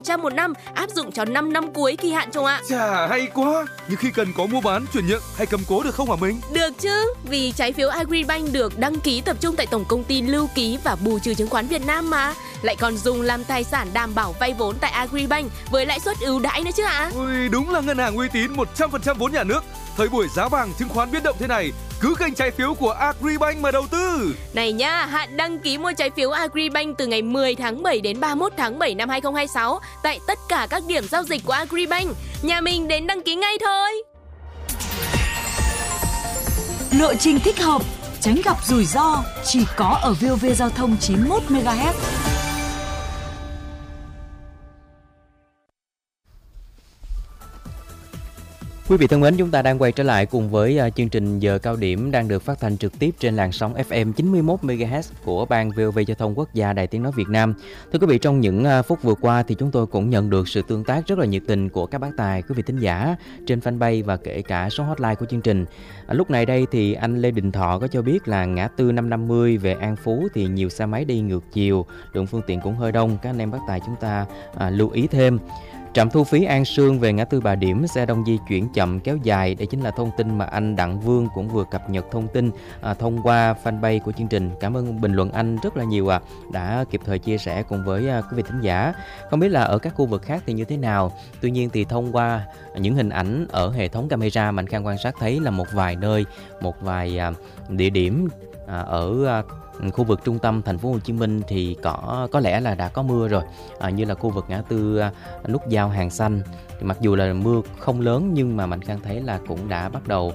100 một năm, áp dụng cho 5 năm cuối kỳ hạn Trung ạ. Chà, hay quá. Nhưng khi cần có mua bán, chuyển nhượng hay cầm cố được không hả mình? Được chứ, vì trái phiếu Agribank được đăng ký tập trung tại Tổng công ty Lưu ký và Bù trừ chứng khoán Việt Nam mà. Lại còn dùng làm tài sản đảm bảo vay vốn tại Agribank với lãi suất ưu đãi nữa chứ ạ. Ui, đúng là ngân hàng uy tín 100% vốn nhà nước. Thời buổi giá vàng chứng khoán biến động thế này, cứ kênh trái phiếu của Agribank mà đầu tư. Này nhá, hạn đăng ký mua trái phiếu Agribank từ ngày 10 tháng 7 đến 31 tháng 7 năm 2026 tại tất cả các điểm giao dịch của Agribank. Nhà mình đến đăng ký ngay thôi. Lộ trình thích hợp, tránh gặp rủi ro chỉ có ở VOV Giao thông 91 MHz. Quý vị thân mến, chúng ta đang quay trở lại cùng với chương trình Giờ Cao Điểm đang được phát thanh trực tiếp trên làn sóng FM 91 MHz của Ban VOV Giao thông Quốc gia Đài Tiếng nói Việt Nam. Thưa quý vị, trong những phút vừa qua thì chúng tôi cũng nhận được sự tương tác rất là nhiệt tình của các bác tài, quý vị thính giả trên fanpage và kể cả số hotline của chương trình. Lúc này đây thì anh Lê Đình Thọ có cho biết là ngã tư 550 về An Phú thì nhiều xe máy đi ngược chiều, lượng phương tiện cũng hơi đông, các anh em bác tài chúng ta lưu ý thêm. Trạm thu phí An Sương về ngã tư Bà Điểm, xe đông di chuyển chậm kéo dài. Đây chính là thông tin mà anh Đặng Vương cũng vừa cập nhật thông tin thông qua fanpage của chương trình. Cảm ơn bình luận anh rất là nhiều đã kịp thời chia sẻ cùng với quý vị thính giả. Không biết là ở các khu vực khác thì như thế nào. Tuy nhiên thì thông qua những hình ảnh ở hệ thống camera, Mạnh Khang quan sát thấy là một vài nơi, một vài địa điểm ở khu vực trung tâm thành phố Hồ Chí Minh thì có lẽ là đã có mưa rồi, như là khu vực ngã tư nút giao Hàng Xanh thì mặc dù là mưa không lớn nhưng mà Mạnh Khang thấy là cũng đã bắt đầu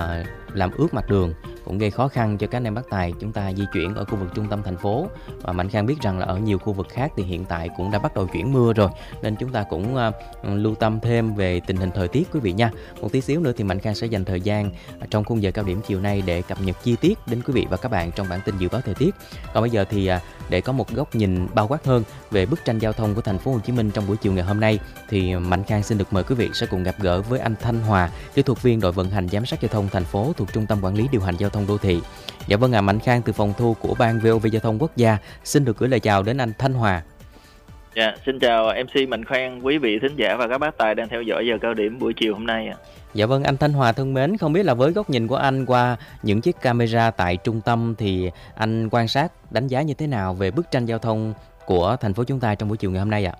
làm ướt mặt đường, cũng gây khó khăn cho các anh em bác tài chúng ta di chuyển ở khu vực trung tâm thành phố. Và Mạnh Khang biết rằng là ở nhiều khu vực khác thì hiện tại cũng đã bắt đầu chuyển mưa rồi, nên chúng ta cũng lưu tâm thêm về tình hình thời tiết quý vị nha. Một tí xíu nữa thì Mạnh Khang sẽ dành thời gian trong khung giờ cao điểm chiều nay để cập nhật chi tiết đến quý vị và các bạn trong bản tin dự báo thời tiết. Còn bây giờ thì để có một góc nhìn bao quát hơn về bức tranh giao thông của thành phố Hồ Chí Minh trong buổi chiều ngày hôm nay thì Mạnh Khang xin được mời quý vị sẽ cùng gặp gỡ với anh Thanh Hòa, kỹ thuật viên đội vận hành giám sát giao thông thành phố thuộc Trung tâm Quản lý điều hành giao thông đô thị. Dạ vâng ạ, Mạnh Khang từ phòng thu của Ban VOV Giao thông Quốc gia xin được gửi lời chào đến anh Thanh Hòa. Dạ, xin chào MC Mạnh Khang, quý vị thính giả và các bác tài đang theo dõi giờ cao điểm buổi chiều hôm nay. Dạ vâng, anh Thanh Hòa thân mến, không biết là với góc nhìn của anh qua những chiếc camera tại trung tâm thì anh quan sát, đánh giá như thế nào về bức tranh giao thông của thành phố chúng ta trong buổi chiều ngày hôm nay ạ?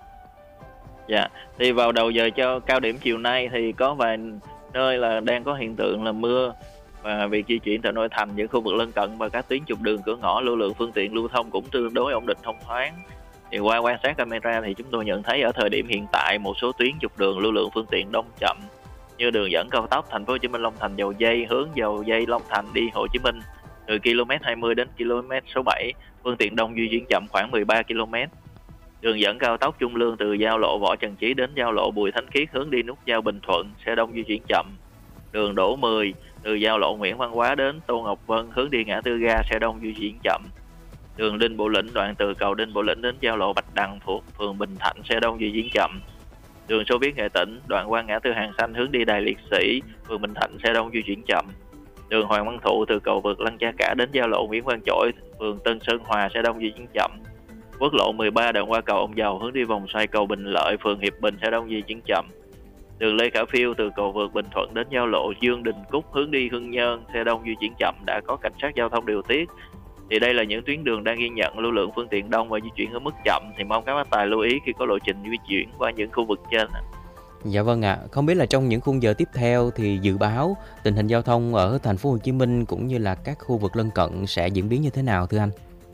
Dạ, thì vào đầu giờ cho cao điểm chiều nay thì có vài nơi là đang có hiện tượng là mưa, và việc di chuyển tại nội thành những khu vực lân cận và các tuyến trục đường cửa ngõ, lưu lượng phương tiện lưu thông cũng tương đối ổn định thông thoáng. Thì qua quan sát camera thì chúng tôi nhận thấy ở thời điểm hiện tại một số tuyến trục đường lưu lượng phương tiện đông chậm như đường dẫn cao tốc Thành phố Hồ Chí Minh Long Thành Dầu Giây hướng Dầu Giây Long Thành đi Hồ Chí Minh từ km 20 đến km số 7, phương tiện đông di chuyển chậm khoảng 13 km. Đường dẫn cao tốc Trung Lương từ giao lộ Võ Trần Chí đến giao lộ Bùi Thánh Khiết hướng đi nút giao Bình Thuận, xe đông di chuyển chậm. Đường Đỗ 10 từ giao lộ Nguyễn Văn Quá đến Tô Ngọc Vân hướng đi ngã tư ga, xe đông di chuyển chậm. Đường Đinh Bộ Lĩnh đoạn từ cầu Đinh Bộ Lĩnh đến giao lộ Bạch Đằng thuộc phường Bình Thạnh, xe đông di chuyển chậm. Đường Xô Viết Nghệ Tĩnh đoạn qua ngã tư Hàng Xanh hướng đi Đài Liệt Sĩ, phường Bình Thạnh, xe đông di chuyển chậm. Đường Hoàng Văn Thụ từ cầu vượt Lăng Cha Cả đến giao lộ Nguyễn Văn Chỗi, phường Tân Sơn Hòa, xe đông di chuyển chậm. Quốc lộ 13 đoạn qua cầu Ông Dầu hướng đi vòng xoay cầu Bình Lợi, phường Hiệp Bình, xe đông di chuyển chậm. Đường Lê Khả Phiêu từ cầu vượt Bình Thuận đến giao lộ Dương Đình Cúc hướng đi Hưng Nhơn, xe đông di chuyển chậm, đã có cảnh sát giao thông điều tiết. Thì đây là những tuyến đường đang ghi nhận lưu lượng phương tiện đông và di chuyển ở mức chậm, thì mong các bác tài lưu ý khi có lộ trình di chuyển qua những khu vực trên. Dạ vâng ạ, không biết là trong những khung giờ tiếp theo thì dự báo tình hình giao thông ở thành phố Hồ Chí Minh cũng như là các khu vực lân cận sẽ diễn biến như thế nào thưa anh?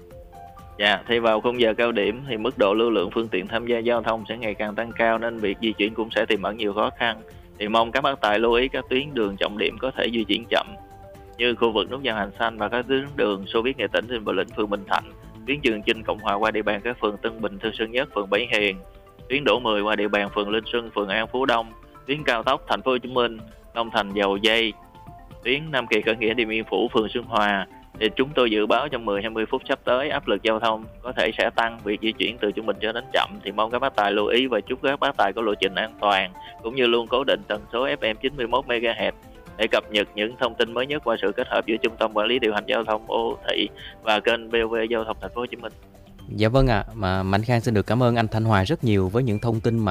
Dạ, thì vào khung giờ cao điểm thì mức độ lưu lượng phương tiện tham gia giao thông sẽ ngày càng tăng cao nên việc di chuyển cũng sẽ tiềm ẩn nhiều khó khăn. Thì mong các bác tài lưu ý các tuyến đường trọng điểm có thể di chuyển chậm như khu vực nút giao Hàng Xanh và các tuyến đường Xô Viết Nghệ Tĩnh, Đinh Bộ Lĩnh, phường Bình Thạnh, tuyến Trường Chinh Cộng Hòa qua địa bàn các phường Tân Bình, Thư Sơn Nhất, phường Bảy Hiền, tuyến Đỗ 10 qua địa bàn phường Linh Xuân, phường An Phú Đông, tuyến cao tốc Thành phố Hồ Chí Minh Long Thành Dầu Giây, tuyến Nam Kỳ Khởi Nghĩa Điện Biên Phủ, phường Xuân Hòa. Thì chúng tôi dự báo trong 10-20 phút sắp tới áp lực giao thông có thể sẽ tăng, việc di chuyển từ trung bình cho đến chậm. Thì mong các bác tài lưu ý và chúc các bác tài có lộ trình an toàn cũng như luôn cố định tần số FM 91 MHz để cập nhật những thông tin mới nhất qua sự kết hợp giữa Trung tâm Quản lý điều hành giao thông đô thị và kênh VOV Giao thông Thành phố Hồ Chí Minh. Dạ vâng ạ, mà Mạnh Khang xin được cảm ơn anh Thanh Hoài rất nhiều với những thông tin mà